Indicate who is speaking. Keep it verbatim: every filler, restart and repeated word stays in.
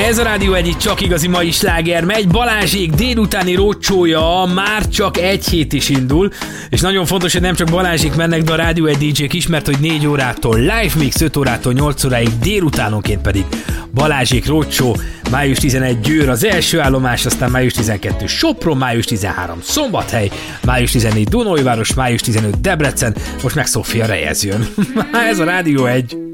Speaker 1: Ez a Rádió egy csak igazi mai sláger megy. Balázsék délutáni roadshow-ja már csak egy hét is indul, és nagyon fontos, hogy nem csak Balázsék mennek, de a Rádió egy dé dzsék is, mert hogy négy órától live mix, öt órától nyolc óráig, délutánonként pedig Balázsék roadshow. május tizenegy Győr az első állomás, aztán május tizenkettő Sopron, május tizenhárom Szombathely, május tizennégy Dunajváros, május tizenöt Debrecen, most meg Szófia Reyes jön. Ez a Rádió egy.